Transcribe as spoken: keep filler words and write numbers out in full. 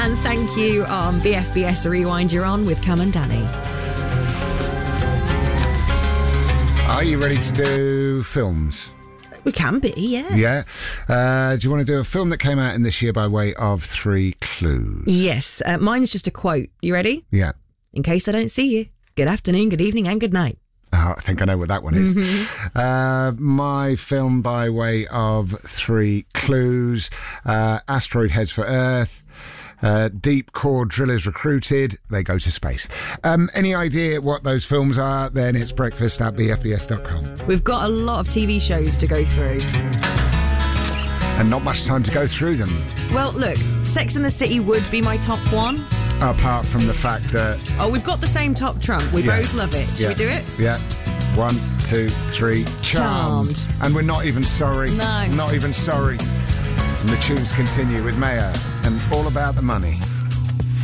And thank you on B F B S Rewind. You're on with Cam and Danny. Are you ready to do films? We can be, yeah. Yeah. Uh, do you want to do a film that came out in this year by way of Three Clues? Yes. Uh, mine's just a quote. You ready? Yeah. In case I don't see you. Good afternoon, good evening, and good night. Oh, I think I know what that one is. Mm-hmm. Uh, my film by way of Three Clues. Uh, asteroid heads for Earth. Uh, deep core drillers recruited. They go to space. Um, any idea what those films are? Then it's breakfast at b f b s dot com. We've got a lot of T V shows to go through. And not much time to go through them. Well, look, Sex and the City would be my top one. Apart from the fact that... Oh, we've got the same top trump. We Yeah. both love it. Should Yeah. we do it? Yeah. One, two, three. Charmed. Charmed. And we're not even sorry. No. Not even sorry. And the tunes continue with Maya and All About the Money.